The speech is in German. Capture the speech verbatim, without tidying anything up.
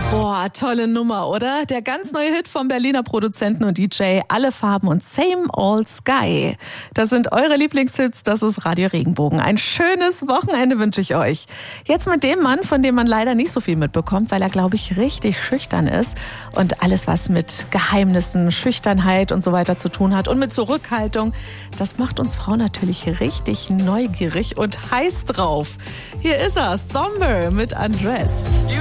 Boah, tolle Nummer, oder? Der ganz neue Hit vom Berliner Produzenten und D J Alle Farben und Same Old Sky. Das sind eure Lieblingshits, das ist Radio Regenbogen. Ein schönes Wochenende wünsche ich euch. Jetzt mit dem Mann, von dem man leider nicht so viel mitbekommt, weil er, glaube ich, richtig schüchtern ist. Und alles, was mit Geheimnissen, Schüchternheit und so weiter zu tun hat und mit Zurückhaltung, das macht uns Frauen natürlich richtig neugierig und heiß drauf. Hier ist er, Somber mit Undressed.